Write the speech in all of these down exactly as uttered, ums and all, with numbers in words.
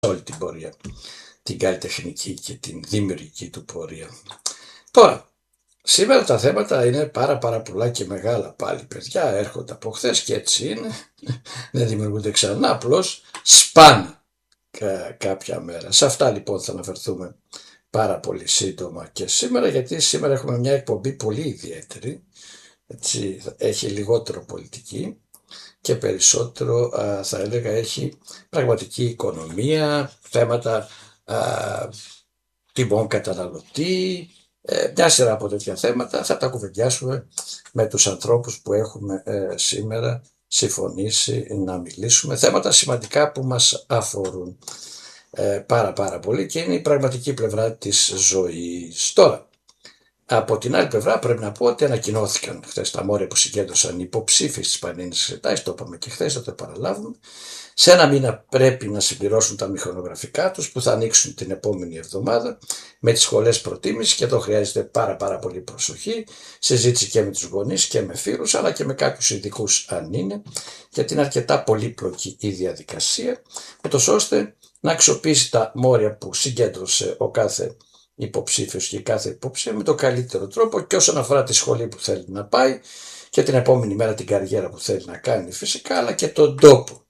όλη την πορεία, την καλλιτεχνική και την δημιουργική του πορεία. Τώρα, σήμερα τα θέματα είναι πάρα πάρα πολλά και μεγάλα πάλι, παιδιά, έρχονται από χθες και έτσι είναι, δεν δημιουργούνται ξανά, απλώς σπάνε κα, κάποια μέρα. Σε αυτά λοιπόν θα αναφερθούμε πάρα πολύ σύντομα και σήμερα, γιατί σήμερα έχουμε μια εκπομπή πολύ ιδιαίτερη, έτσι, έχει λιγότερο πολιτική και περισσότερο α, θα έλεγα έχει πραγματική οικονομία, θέματα α, τιμών καταναλωτή, ε, μια σειρά από τέτοια θέματα θα τα κουβεντιάσουμε με τους ανθρώπους που έχουμε ε, σήμερα συμφωνήσει να μιλήσουμε, θέματα σημαντικά που μας αφορούν ε, πάρα πάρα πολύ και είναι η πραγματική πλευρά της ζωής. Τώρα, από την άλλη πλευρά πρέπει να πω ότι ανακοινώθηκαν χθες τα μόρια που συγκέντρωσαν οι υποψήφοι στις Πανελλήνιες Εξετάσεις, το είπαμε και χθες, θα το επαναλάβουμε. Σε ένα μήνα πρέπει να συμπληρώσουν τα μηχανογραφικά τους που θα ανοίξουν την επόμενη εβδομάδα με τις σχολές προτίμησης και εδώ χρειάζεται πάρα πάρα πολύ προσοχή, συζήτηση και με τους γονείς και με φίλους αλλά και με κάποιους ειδικούς αν είναι, γιατί είναι αρκετά πολύπλοκη η διαδικασία, ούτως ώστε να αξιοποιήσει τα μόρια που συγκέντρωσε ο κάθε υποψήφιος και κάθε υποψήφια με τον καλύτερο τρόπο και όσον αφορά τη σχολή που θέλει να πάει και την επόμενη μέρα την καριέρα που θέλει να κάνει φυσικά, αλλά και τον τόπο.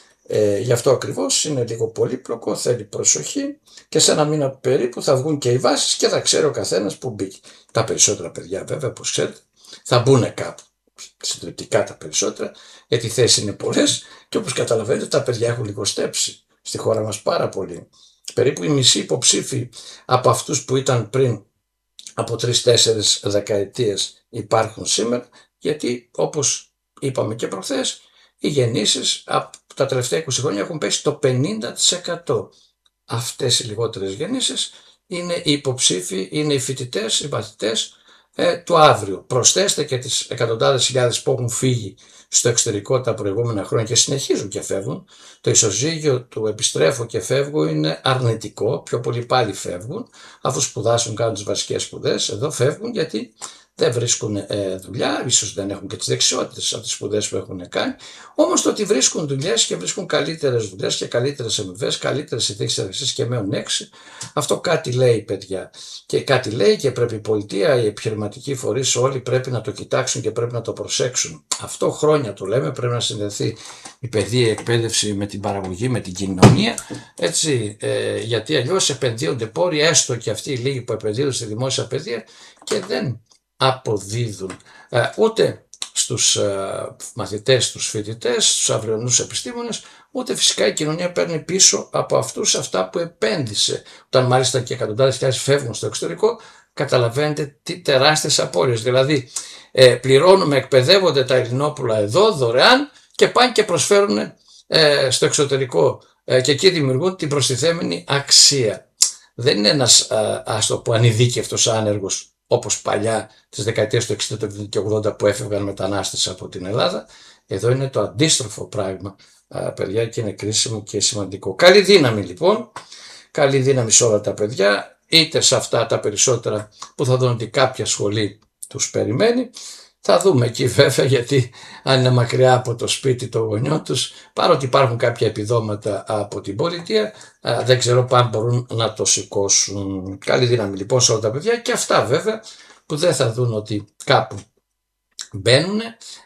Ε, γι' αυτό ακριβώς είναι λίγο πολύπλοκο, θέλει προσοχή και σε ένα μήνα περίπου θα βγουν και οι βάσεις και θα ξέρει ο καθένας που μπήκε. Τα περισσότερα παιδιά βέβαια, όπως ξέρετε, θα μπουν κάπου, συντριπτικά τα περισσότερα, γιατί οι θέσεις είναι πολλές και όπως καταλαβαίνετε τα παιδιά έχουν λιγοστέψει στη χώρα μας πάρα πολύ. Περίπου οι μισοί υποψήφοι από αυτούς που ήταν πριν από τρεις-τέσσερις δεκαετίες υπάρχουν σήμερα, γιατί όπως είπαμε και προχθές, οι γεννήσεις από τα τελευταία είκοσι χρόνια έχουν πέσει το πενήντα τοις εκατό. Αυτές οι λιγότερες γεννήσεις είναι οι υποψήφοι, είναι οι φοιτητές, οι μαθητές ε, του αύριο. Προσθέστε και τις εκατοντάδες χιλιάδες που έχουν φύγει στο εξωτερικό τα προηγούμενα χρόνια και συνεχίζουν και φεύγουν. Το ισοζύγιο του επιστρέφω και φεύγω είναι αρνητικό, πιο πολλοί πάλι φεύγουν, αφού σπουδάσουν, κάνουν τις βασικές σπουδές, εδώ φεύγουν γιατί δεν βρίσκουν ε, δουλειά, ίσως δεν έχουν και τις δεξιότητες από τις σπουδές που έχουν κάνει, όμως το ότι βρίσκουν δουλειές και βρίσκουν καλύτερες δουλειές και καλύτερες αμοιβές, καλύτερες συνθήκες εργασίας και μένουν έξι, αυτό κάτι λέει παιδιά. Και κάτι λέει και πρέπει η πολιτεία, οι επιχειρηματικοί φορείς όλοι πρέπει να το κοιτάξουν και πρέπει να το προσέξουν. Αυτό χρόνια το λέμε, πρέπει να συνδεθεί η παιδεία, η εκπαίδευση με την παραγωγή, με την κοινωνία, έτσι, ε, γιατί αλλιώς επενδύονται πόροι, έστω και αυτοί οι λίγοι που επενδύονται στη δημόσια παιδεία και δεν αποδίδουν ε, ούτε στους ε, μαθητές, στους φοιτητές, στους αυριανούς επιστήμονες, ούτε φυσικά η κοινωνία παίρνει πίσω από αυτούς αυτά που επένδυσε. Όταν μάλιστα και εκατοντάδες χιλιάδες φεύγουν στο εξωτερικό, καταλαβαίνετε τι τεράστιες απώλειες. Δηλαδή ε, πληρώνουμε, εκπαιδεύονται τα Ελληνόπουλα εδώ δωρεάν και πάνε και προσφέρουν ε, στο εξωτερικό ε, και εκεί δημιουργούν την προστιθέμενη αξία. Δεν είναι ένας ε, ας το πω ανειδίκευτος άνεργος όπως παλιά τις δεκαετίες του εξήντα, εβδομήντα και ογδόντα που έφευγαν μετανάστες από την Ελλάδα. Εδώ είναι το αντίστροφο πράγμα, παιδιά, και είναι κρίσιμο και σημαντικό. Καλή δύναμη λοιπόν, καλή δύναμη σε όλα τα παιδιά, είτε σε αυτά τα περισσότερα που θα δουν ότι κάποια σχολή τους περιμένει. Θα δούμε εκεί βέβαια, γιατί αν είναι μακριά από το σπίτι των γονιών τους, παρότι υπάρχουν κάποια επιδόματα από την πολιτεία, δεν ξέρω αν μπορούν να το σηκώσουν. Καλή δύναμη λοιπόν σε όλα τα παιδιά και αυτά βέβαια που δεν θα δουν ότι κάπου μπαίνουν.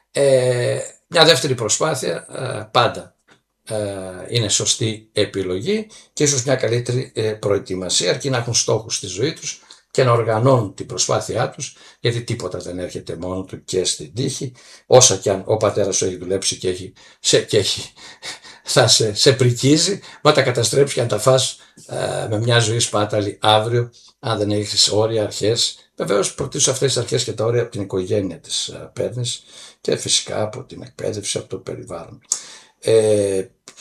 Ε, μια δεύτερη προσπάθεια ε, πάντα ε, είναι σωστή επιλογή και ίσως μια καλύτερη ε, προετοιμασία, αρκεί να έχουν στόχους στη ζωή τους και να οργανώνουν την προσπάθειά τους, γιατί τίποτα δεν έρχεται μόνο του και στην τύχη, όσα κι αν ο πατέρας σου έχει δουλέψει και έχει, σε, και έχει θα σε, σε πρικίζει, μα τα καταστρέψει και αν τα φας ε, με μια ζωή σπάταλη αύριο, αν δεν έχεις όρια, αρχές. Βεβαίως πρωτίστως αυτές τις αρχές και τα όρια από την οικογένεια της ε, παίρνεις και φυσικά από την εκπαίδευση, από το περιβάλλον. Ε,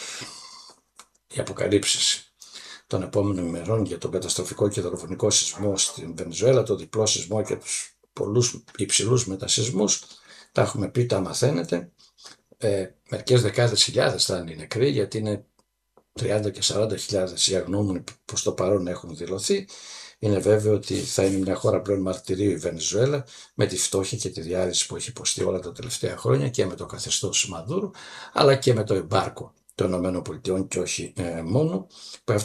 οι αποκαλύψεις των επόμενων ημερών για τον καταστροφικό και δολοφονικό σεισμό στην Βενεζουέλα, το διπλό σεισμό και τους πολλούς υψηλούς μετασεισμούς, τα έχουμε πει, τα μαθαίνετε. Ε, μερικές δεκάδες χιλιάδες θα είναι οι νεκροί, γιατί είναι τριάντα και σαράντα χιλιάδες οι αγνοούμενοι που προς το παρόν έχουν δηλωθεί. Είναι βέβαιο ότι θα είναι μια χώρα πλέον μαρτυρίου η Βενεζουέλα, με τη φτώχεια και τη διάλυση που έχει υποστεί όλα τα τελευταία χρόνια και με το καθεστώς Μαδούρου, αλλά και με το εμπάρκο των ΗΠΑ και όχι ε, μόνο, που